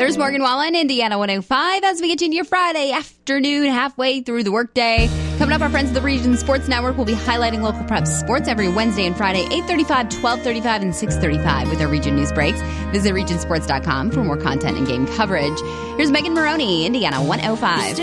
There's Morgan Wallen, Indiana 105, as we get into your Friday afternoon, halfway through the workday. Coming up, our friends of the Region Sports Network will be highlighting local prep sports every Wednesday and Friday, 8:35, 12:35, and 6:35 with our Region News Breaks. Visit regionsports.com for more content and game coverage. Here's Megan Maroney, Indiana 105.